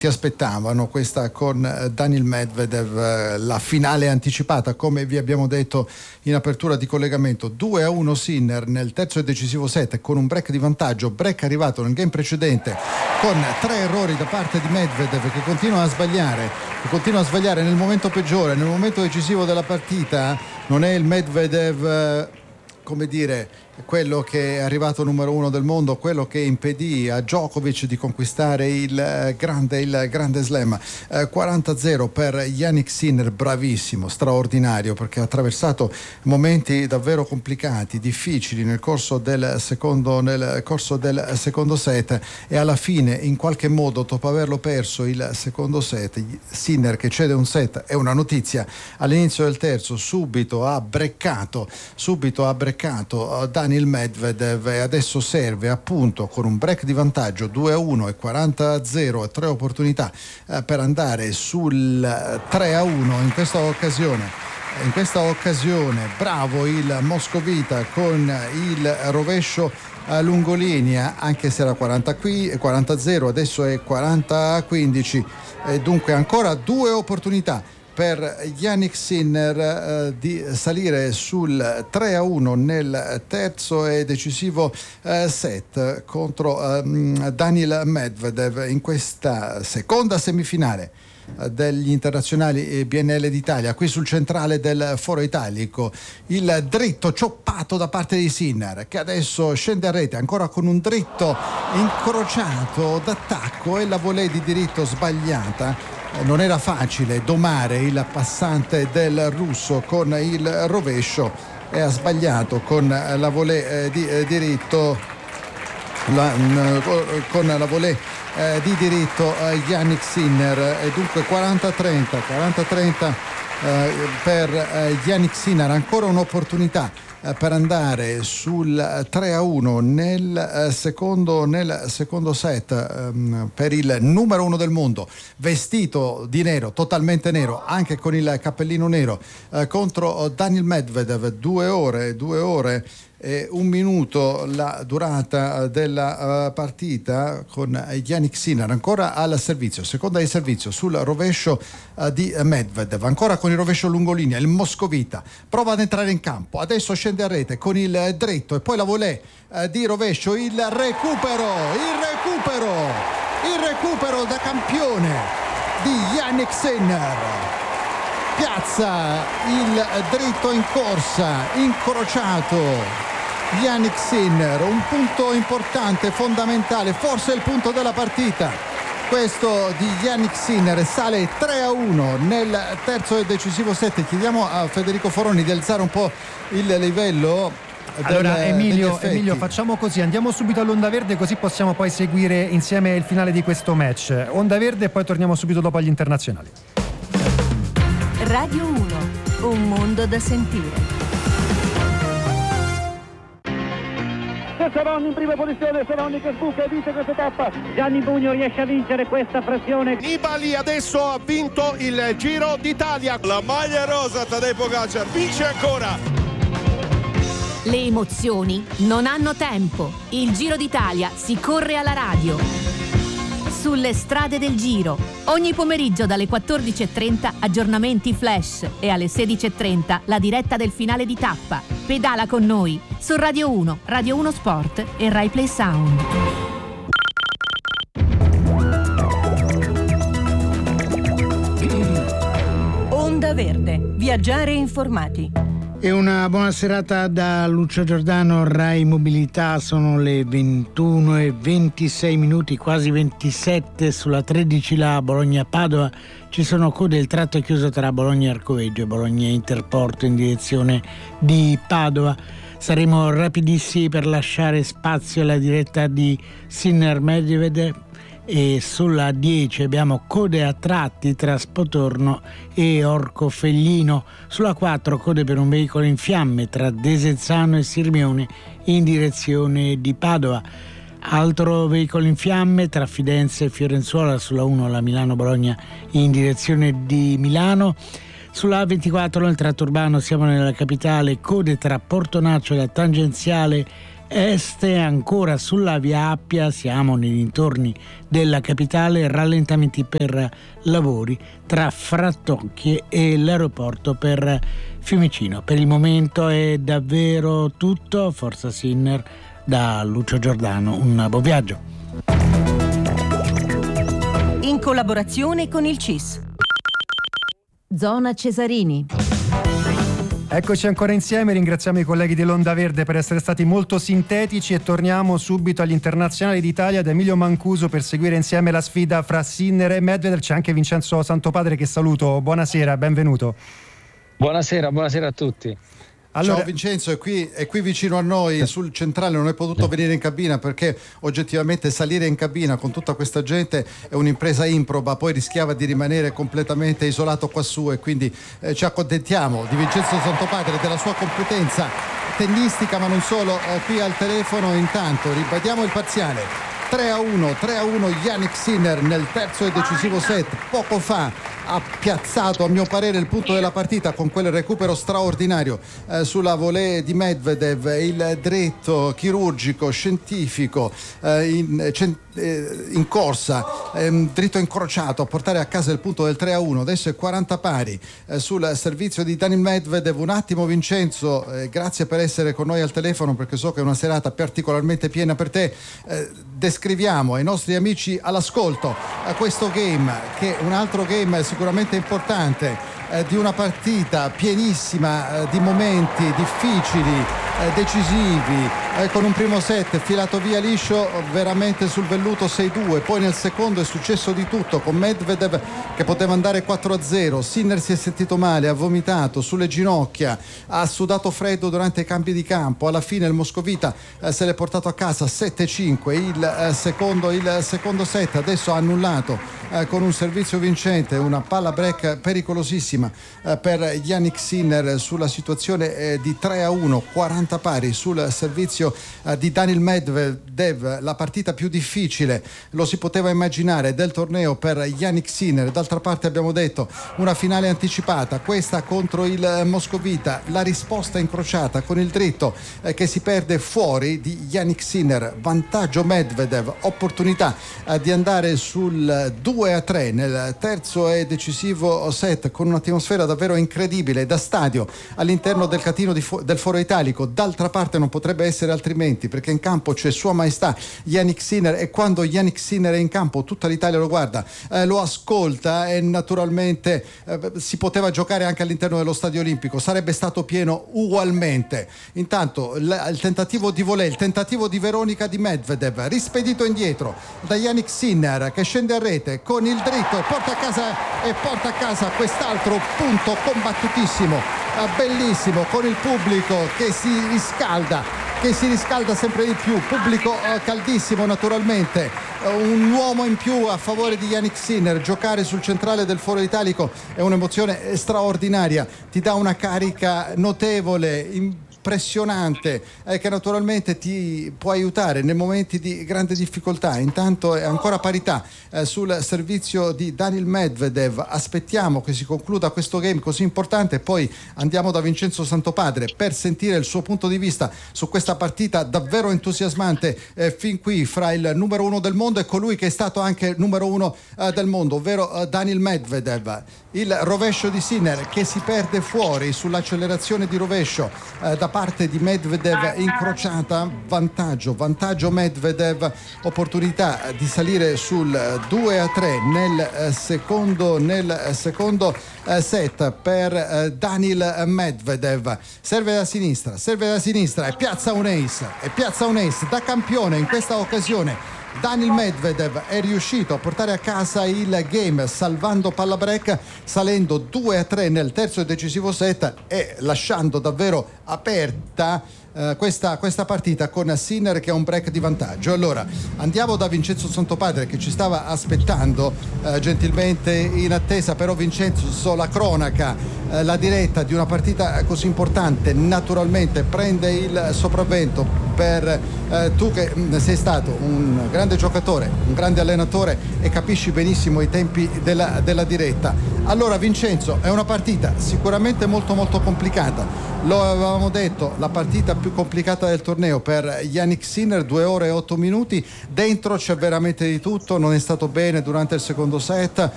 ti aspettavano, questa con Daniil Medvedev, la finale anticipata, come vi abbiamo detto in apertura di collegamento. 2-1 Sinner nel terzo e decisivo set con un break di vantaggio, break arrivato nel game precedente con 3 errori da parte di Medvedev, che continua a sbagliare nel momento peggiore, nel momento decisivo della partita. Non è il Medvedev, come dire, quello che è arrivato numero 1 del mondo, quello che impedì a Djokovic di conquistare il grande slam. 40-0 per Jannik Sinner, bravissimo, straordinario, perché ha attraversato momenti davvero complicati, difficili nel corso del secondo set, e alla fine, in qualche modo, dopo averlo perso il secondo set, Sinner, che cede un set, è una notizia, all'inizio del terzo subito ha breccato Daniil Medvedev, e adesso serve appunto con un break di vantaggio 2-1 e 40-0 e 3 opportunità per andare sul 3-1 in questa occasione. Bravo il moscovita con il rovescio lungolinea, anche se era 40-0, adesso è 40-15, e dunque ancora 2 opportunità per Jannik Sinner di salire sul 3-1 nel terzo e decisivo set contro Daniil Medvedev in questa seconda semifinale degli internazionali BNL d'Italia, qui sul centrale del Foro Italico. Il dritto cioppato da parte di Sinner, che adesso scende a rete ancora con un dritto incrociato d'attacco e la volée di diritto sbagliata. Non era facile domare il passante del russo con il rovescio, e ha sbagliato con la volée di diritto Jannik Sinner, e dunque 40-30 per Jannik Sinner. Ancora un'opportunità per andare sul 3-1 nel secondo set per il numero 1 del mondo, vestito di nero, totalmente nero, anche con il cappellino nero, contro Daniil Medvedev. 2 ore e 1 minuto la durata della partita, con Jannik Sinner ancora al servizio, seconda di servizio sul rovescio di Medvedev, ancora con il rovescio lungolinea. Il moscovita prova ad entrare in campo, adesso scende a rete con il dritto e poi la volée di rovescio, il recupero da campione di Jannik Sinner. Piazza il dritto in corsa, incrociato Jannik Sinner, un punto importante, fondamentale, forse il punto della partita, questo di Jannik Sinner. Sale 3-1 nel terzo e decisivo set. Chiediamo a Federico Foroni di alzare un po' il livello. Allora Emilio, facciamo così, andiamo subito all'Onda Verde, così possiamo poi seguire insieme il finale di questo match. Onda Verde e poi torniamo subito dopo agli internazionali. Radio 1, un mondo da sentire. Cerroni in prima posizione, Cerroni che sbuca e vince questa tappa. Gianni Bugno riesce a vincere questa frazione. Nibali adesso ha vinto il Giro d'Italia. La maglia rosa, Tadej Pogačar vince ancora. Le emozioni non hanno tempo. Il Giro d'Italia si corre alla radio. Sulle strade del Giro. Ogni pomeriggio dalle 14:30 aggiornamenti flash e alle 16:30 la diretta del finale di tappa. Pedala con noi su Radio 1, Radio 1 Sport e Rai Play Sound. Onda Verde. Viaggiare informati. E una buona serata da Lucio Giordano, Rai Mobilità. Sono le 21:26, quasi 27 sulla 13 la Bologna-Padova. Ci sono code, il tratto è chiuso tra Bologna e Arcoveggio e Bologna Interporto in direzione di Padova. Saremo rapidissimi per lasciare spazio alla diretta di Sinner Medvedev, e sulla 10 abbiamo code a tratti tra Spotorno e Orcofelino. Sulla 4 code per un veicolo in fiamme tra Desenzano e Sirmione in direzione di Padova. Altro veicolo in fiamme tra Fidenza e Fiorenzuola. Sulla 1 la Milano-Bologna in direzione di Milano. Sulla A24 nel tratto urbano siamo nella capitale, code tra Portonaccio e la tangenziale est, ancora sulla Via Appia, siamo nei dintorni della capitale, rallentamenti per lavori tra Frattocchie e l'aeroporto per Fiumicino. Per il momento è davvero tutto. Forza Sinner, da Lucio Giordano, un buon viaggio. In collaborazione con il CIS. Zona Cesarini. Eccoci ancora insieme, ringraziamo i colleghi dell'Onda Verde per essere stati molto sintetici e torniamo subito agli internazionali d'Italia da Emilio Mancuso per seguire insieme la sfida fra Sinner e Medvedev. C'è anche Vincenzo Santopadre che saluto, buonasera, benvenuto. Buonasera a tutti. Allora, ciao Vincenzo, è qui vicino a noi sul centrale, non è potuto venire in cabina perché oggettivamente salire in cabina con tutta questa gente è un'impresa improba, poi rischiava di rimanere completamente isolato quassù e quindi ci accontentiamo di Vincenzo Santopadre, della sua competenza tennistica ma non solo, qui al telefono. Intanto ribadiamo il parziale: 3-1 Jannik Sinner nel terzo e decisivo set. Poco fa ha piazzato a mio parere il punto della partita con quel recupero straordinario sulla volée di Medvedev, il dritto chirurgico scientifico in corsa, dritto incrociato a portare a casa il punto del 3-1. Adesso è 40 pari sul servizio di Daniil Medvedev. Un attimo Vincenzo, grazie per essere con noi al telefono perché so che è una serata particolarmente piena per te. Descriviamo ai nostri amici all'ascolto questo game, che è un altro game sicuramente importante, di una partita pienissima di momenti difficili, decisivi, con un primo set filato via liscio veramente sul velluto 6-2, poi nel secondo è successo di tutto con Medvedev che poteva andare 4-0, Sinner si è sentito male, ha vomitato sulle ginocchia, ha sudato freddo durante i cambi di campo, alla fine il moscovita se l'è portato a casa 7-5, il secondo set. Adesso ha annullato con un servizio vincente, una palla break pericolosissima per Jannik Sinner sulla situazione di 3-1, 40 pari sul servizio di Daniil Medvedev. La partita più difficile, lo si poteva immaginare, del torneo per Jannik Sinner. D'altra parte abbiamo detto una finale anticipata, questa contro il moscovita, la risposta incrociata con il dritto che si perde fuori di Jannik Sinner, vantaggio Medvedev, opportunità di andare sul 2-3 nel terzo e decisivo set con un'atmosfera davvero incredibile da stadio all'interno del catino del Foro Italico. D'altra parte non potrebbe essere altrimenti perché in campo c'è Sua Maestà Jannik Sinner e quando Jannik Sinner è in campo tutta l'Italia lo guarda, lo ascolta e naturalmente si poteva giocare anche all'interno dello Stadio Olimpico, sarebbe stato pieno ugualmente. Intanto il tentativo di volée, il tentativo di Veronica di Medvedev, rispedito indietro da Jannik Sinner che scende a rete con il dritto e porta a casa quest'altro punto combattutissimo, bellissimo, con il pubblico che si riscalda sempre di più, pubblico caldissimo naturalmente, un uomo in più a favore di Jannik Sinner. Giocare sul centrale del Foro Italico è un'emozione straordinaria, ti dà una carica notevole, impressionante, che naturalmente ti può aiutare nei momenti di grande difficoltà. Intanto è ancora parità sul servizio di Daniil Medvedev. Aspettiamo che si concluda questo game così importante e poi andiamo da Vincenzo Santopadre per sentire il suo punto di vista su questa partita davvero entusiasmante fin qui fra il numero 1 del mondo e colui che è stato anche numero 1 del mondo, ovvero Daniil Medvedev. Il rovescio di Sinner che si perde fuori sull'accelerazione di rovescio da parte di Medvedev incrociata, vantaggio Medvedev, opportunità di salire sul 2-3 nel secondo set per Daniil Medvedev. Serve da sinistra e piazza un ace da campione in questa occasione. Daniil Medvedev è riuscito a portare a casa il game salvando palla break, salendo 2-3 nel terzo e decisivo set e lasciando davvero aperta questa partita con Sinner che ha un break di vantaggio. Allora andiamo da Vincenzo Santopadre che ci stava aspettando gentilmente in attesa. Però Vincenzo, la cronaca, la diretta di una partita così importante naturalmente prende il sopravvento per tu che sei stato un grande giocatore, un grande allenatore e capisci benissimo i tempi della diretta. Allora Vincenzo, è una partita sicuramente molto molto complicata, lo avevamo detto, la partita più complicata del torneo per Jannik Sinner, 2 ore e 8 minuti, dentro c'è veramente di tutto, non è stato bene durante il secondo set,